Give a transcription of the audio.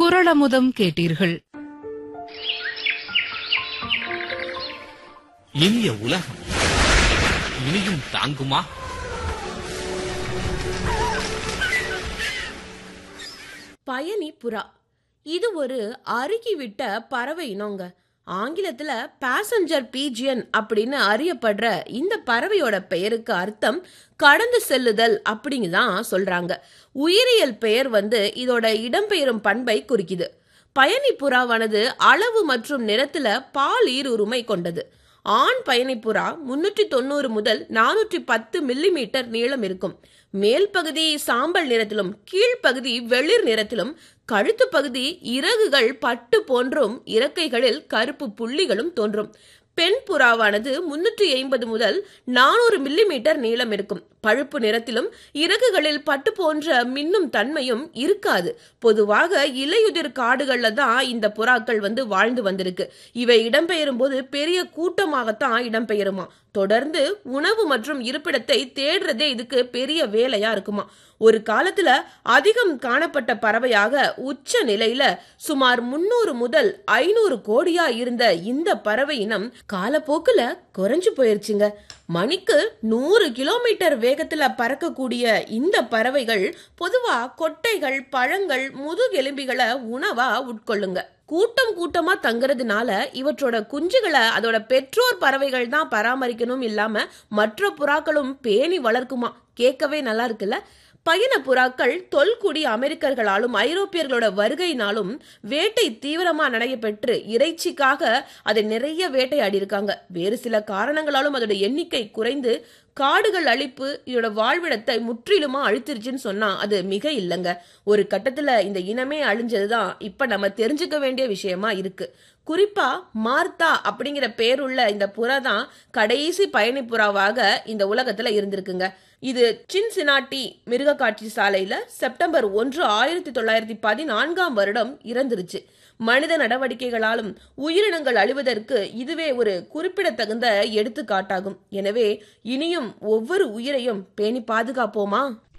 குறளமுதம் கேட்டீர்கள். இனிய உலகம் இனியும் தாங்குமா? பயணி புறா இது ஒரு அருகிவிட்ட பறவை இனங்க. ஆங்கிலத்துல பாசஞ்சர் பீஜியன் அப்படின்னு அறியப்படுற இந்த பறவையோட பெயருக்கு அர்த்தம் கடந்து செல்லுதல் அப்படிங்குதான் சொல்றாங்க. உயிரியல் பெயர் இதோட இடம்பெயரும் பண்பை குறிக்குது. பயணி புறாவானது அளவு மற்றும் நிறத்துல பால் ஈருரிமை கொண்டது. ஆண் பயணிப்புறா 390 முதல் 410 மில்லிமீட்டர் நீளம் இருக்கும். மேல் பகுதி சாம்பல் நிறத்திலும் கீழ்ப்பகுதி வெளிர் நிறத்திலும், கழுத்து பகுதி இறகுகள் பட்டு போன்றும் இறக்கைகளில் கருப்பு புள்ளிகளும் தோன்றும். பெண் புறாவானது 350 முதல் 400 மில்லிமீட்டர் நீளம் இருக்கும். பழுப்பு நிறத்திலும் இறகுகளில் பட்டு போன்ற மின்னும் தன்மையும் இருக்காது. பொதுவாக இலையுதிர் காடுகள்ல தான் இந்த புறாக்கள் வாழ்ந்து வந்திருக்கு. இவை இடம்பெயரும் போது பெரிய கூட்டமாகத்தான் இடம்பெயருமா. தொடர்ந்து உணவு மற்றும் இருப்பிடத்தை தேடுறதே இதுக்கு பெரிய வேலையா இருக்குமா. ஒரு காலத்துல அதிகம் காணப்பட்ட பறவையாக உச்ச நிலையில சுமார் 300 முதல் 500 கோடியா இருந்த இந்த பறவை இனம் காலப்போக்குல குறைஞ்சு போயிருச்சுங்க. மணிக்கு 100 கிலோமீட்டர் வேகத்துல பறக்கக்கூடிய இந்த பறவைகள் பொதுவா கொட்டைகள், பழங்கள், முதுகெலும்பிகளை உணவா உட்கொள்ளுங்க. கூட்டம் கூட்டமா தங்குறதுனால இவற்றோட குஞ்சுகளை அதோட பெற்றோர் பறவைகள் தான் பராமரிக்கணும் இல்லாம மற்ற புறாக்களும் பேணி வளர்க்குமா. கேட்கவே நல்லா இருக்குல்ல. பயண புறாக்கள் தொல்குடி அமெரிக்கர்களாலும் ஐரோப்பியர்களோட வருகையினாலும் வேட்டை தீவிரமா நடைபெற்று இறைச்சிக்காக அதை நிறைய வேட்டையாடி இருக்காங்க. வேறு சில காரணங்களாலும் அதோட எண்ணிக்கை குறைந்து காடுகள் அழிப்பு இதோட வாழ்விடத்தை முற்றிலுமா அழித்திருச்சுன்னு சொன்னா அது மிக இல்லைங்க. ஒரு கட்டத்துல இந்த இனமே அழிஞ்சதுதான் இப்ப நம்ம தெரிஞ்சுக்க வேண்டிய விஷயமா இருக்கு. குறிப்பா மார்த்தா அப்படிங்கிற பேருள்ள இந்த புறா தான் கடைசி பயணி புறாவாக இந்த உலகத்துல இருந்திருக்குங்க. இது சின்சினாட்டி மிருக காட்சி சாலையில செப்டம்பர் 1, 1914 இறந்துருச்சு. மனித நடவடிக்கைகளாலும் உயிரினங்கள் அழிவதற்கு இதுவே ஒரு குறிப்பிடத்தகுந்த எடுத்துக்காட்டாகும். எனவே இனியும் ஒவ்வொரு உயிரையும் பேணி பாதுகாப்போமா?